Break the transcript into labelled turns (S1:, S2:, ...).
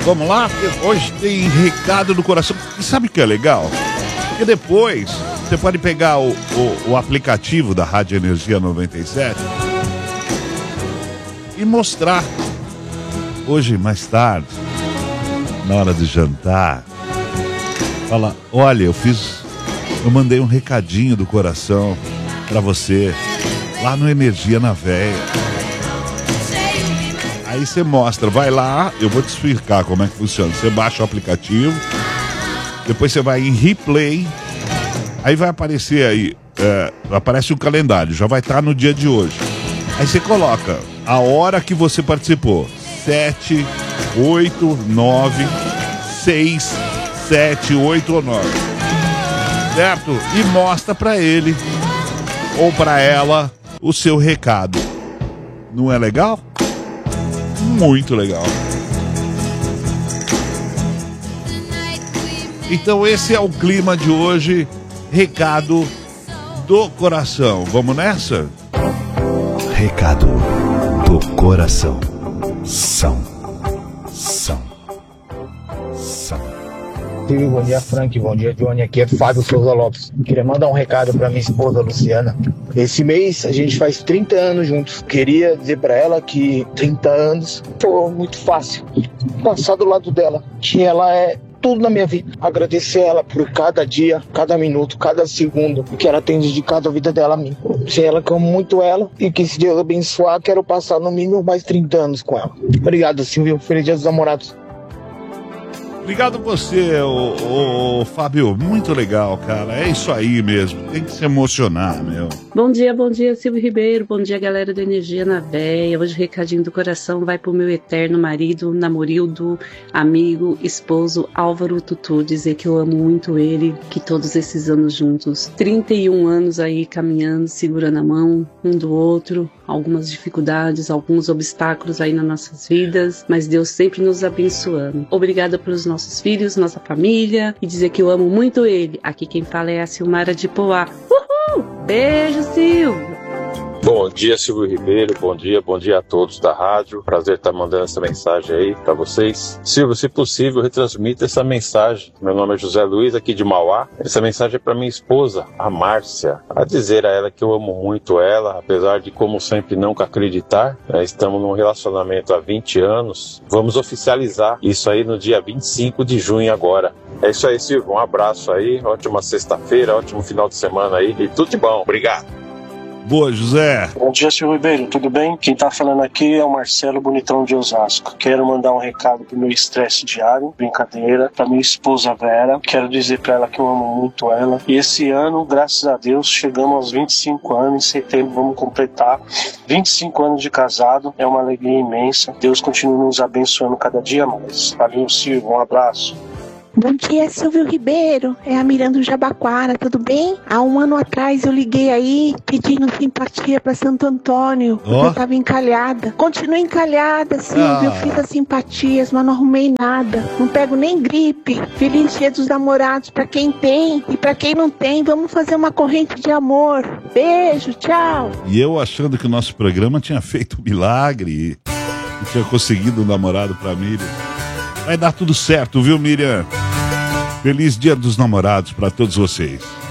S1: Vamos lá? Hoje tem recado do coração. E sabe o que é legal? Porque depois você pode pegar o aplicativo da Rádio Energia 97 e mostrar. Hoje, mais tarde, na hora de jantar, fala, olha, eu mandei um recadinho do coração pra você, lá no Energia na Véia. Aí você mostra, vai lá, eu vou te explicar como é que funciona. Você baixa o aplicativo, depois você vai em replay, aí vai aparecer aí, aparece o calendário, já vai estar no dia de hoje. Aí você coloca a hora que você participou, 7, 8, 9, 6, 7, 8 ou 9. Certo? E mostra pra ele ou pra ela o seu recado. Não é legal? Muito legal. Então esse é o clima de hoje. Recado do coração. Vamos nessa?
S2: Recado do coração.
S3: Bom dia, Frank. Bom dia, Johnny. Aqui é Fábio Souza Lopes. Queria mandar um recado pra minha esposa, Luciana. Esse mês a gente faz 30 anos juntos. Queria dizer pra ela que 30 anos foi muito fácil. Passar do lado dela, que ela é tudo na minha vida. Agradecer ela por cada dia, cada minuto, cada segundo que ela tem dedicado a vida dela a mim. Sei ela que eu amo muito ela e que, se Deus abençoar, quero passar no mínimo mais 30 anos com ela. Obrigado, Silvio. Feliz Dia dos Namorados.
S1: Obrigado você, ô Fábio. Muito legal, cara. É isso aí mesmo. Tem que se emocionar, meu.
S4: Bom dia, Silvio Ribeiro. Bom dia, galera do Energia na Véia. Hoje o recadinho do coração vai pro meu eterno marido, namorildo, amigo, esposo, Álvaro Tutu. Dizer que eu amo muito ele, que todos esses anos juntos, 31 anos aí caminhando, segurando a mão um do outro, algumas dificuldades, alguns obstáculos aí nas nossas vidas, mas Deus sempre nos abençoando. Obrigada pelos nossos filhos, nossa família, e dizer que eu amo muito ele. Aqui quem fala é a Silmara de Poá. Uhul! Beijo, Silvio!
S5: Bom dia, Silvio Ribeiro, bom dia a todos da rádio, prazer estar mandando essa mensagem aí para vocês. Silvio, se possível, retransmita essa mensagem. Meu nome é José Luiz, aqui de Mauá. Essa mensagem é para minha esposa, a Márcia, a dizer a ela que eu amo muito ela, apesar de, como sempre, nunca acreditar. Estamos num relacionamento há 20 anos, vamos oficializar isso aí no dia 25 de junho agora. É isso aí, Silvio, um abraço aí, ótima sexta-feira, ótimo final de semana aí e tudo de bom, obrigado.
S1: Boa, José.
S6: Bom dia, Silvio Ribeiro, tudo bem? Quem tá falando aqui é o Marcelo Bonitão de Osasco. Quero mandar um recado pro meu estresse diário, brincadeira, pra minha esposa Vera. Quero dizer pra ela que eu amo muito ela. E esse ano, graças a Deus, chegamos aos 25 anos. Em setembro vamos completar 25 anos de casado. É uma alegria imensa. Deus continue nos abençoando cada dia mais. Valeu, Silvio, um abraço.
S7: Bom dia, Silvio Ribeiro, é a Miranda do Jabaquara, tudo bem? Há um ano atrás eu liguei aí pedindo simpatia para Santo Antônio, porque eu tava encalhada. Continuo encalhada, Silvio, eu fiz as simpatias, mas não arrumei nada, não pego nem gripe. Feliz Dia dos Namorados para quem tem e para quem não tem, vamos fazer uma corrente de amor. Beijo, tchau.
S1: E eu achando que o nosso programa tinha feito um milagre e tinha conseguido um namorado pra Miriam. Vai dar tudo certo, viu, Miriam? Feliz Dia dos Namorados pra todos vocês.